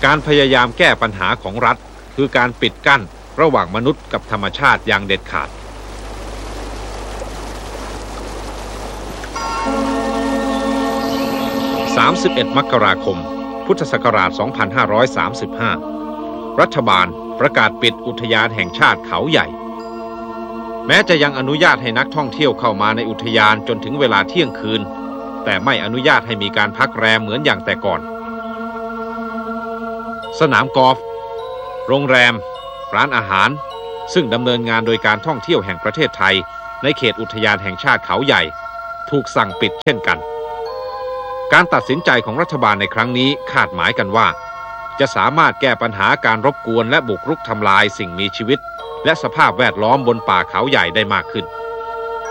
การพยายามแก้ปัญหาของรัฐคือการปิดกั้นระหว่างมนุษย์กับธรรมชาติอย่างเด็ดขาด31 มกราคม พุทธศักราช 2535 รัฐบาลประกาศปิดอุทยานแห่งชาติเขาใหญ่แม้จะยังอนุญาตให้นักท่องเที่ยวเข้ามาในอุทยานจนถึงเวลาเที่ยงคืนแต่ไม่อนุญาตให้มีการพักแรมเหมือนอย่างแต่ก่อนสนามกอล์ฟโรงแรมร้านอาหารซึ่งดำเนินงานโดยการท่องเที่ยวแห่งประเทศไทยในเขตอุทยานแห่งชาติเขาใหญ่ถูกสั่งปิดเช่นกันการตัดสินใจของรัฐบาลในครั้งนี้คาดหมายกันว่าจะสามารถแก้ปัญหาการรบกวนและบุกรุกทำลายสิ่งมีชีวิตและสภาพแวดล้อมบนป่าเขาใหญ่ได้มากขึ้น